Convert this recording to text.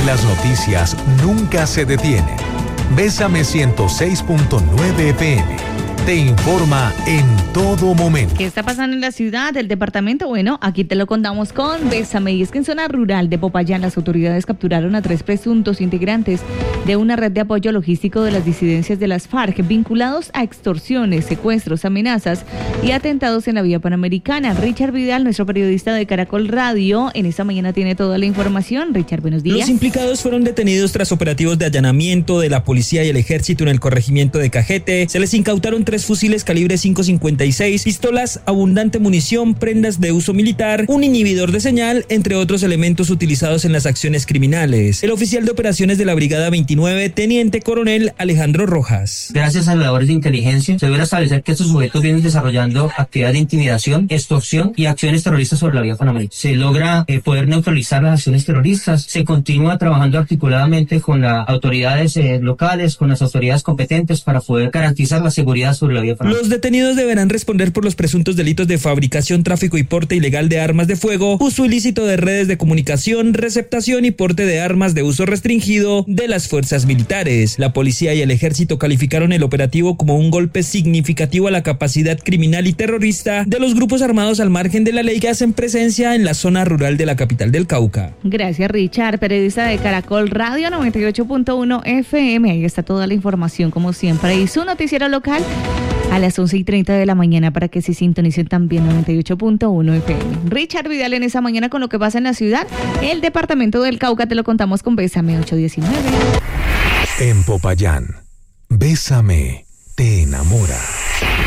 porque las noticias nunca se detienen. Bésame 106.9 FM. Te informa en todo momento. ¿Qué está pasando en la ciudad, el departamento? Bueno, aquí te lo contamos con Bésame. Y es que en zona rural de Popayán las autoridades capturaron a 3 presuntos integrantes de una red de apoyo logístico de las disidencias de las FARC vinculados a extorsiones, secuestros, amenazas y atentados en la vía panamericana. Richard Vidal, nuestro periodista de Caracol Radio, en esta mañana tiene toda la información. Richard, buenos días. Los implicados fueron detenidos tras operativos de allanamiento de la policía y el ejército en el corregimiento de Cajete. Se les incautaron 3 fusiles calibre 5.56, pistolas, abundante munición, prendas de uso militar, un inhibidor de señal, entre otros elementos utilizados en las acciones criminales. El oficial de operaciones de la Brigada 29, teniente coronel Alejandro Rojas. Gracias a las labores de inteligencia, se debe establecer que estos sujetos vienen desarrollando actividades de intimidación, extorsión y acciones terroristas sobre la vía panamericana. Se logra poder neutralizar las acciones terroristas. Se continúa trabajando articuladamente con las autoridades locales, con las autoridades competentes para poder garantizar la seguridad sobre la vía panamericana. Los detenidos deberán responder por los presuntos delitos de fabricación, tráfico y porte ilegal de armas de fuego, uso ilícito de redes de comunicación, receptación y porte de armas de uso restringido de las fuerzas militares. La policía y el ejército calificaron el operativo como un golpe significativo a la capacidad criminal y terrorista de los grupos armados al margen de la ley que hacen presencia en la zona rural de la capital del Cauca. Gracias, Richard, periodista de Caracol Radio 98.1 FM. Ahí está toda la información como siempre y su noticiero local a las 11:30 de la mañana para que se sintonicen también 98.1 FM. Richard Vidal en esa mañana con lo que pasa en la ciudad. El departamento del Cauca te lo contamos con Bésame 819. En Popayán, Bésame te enamora.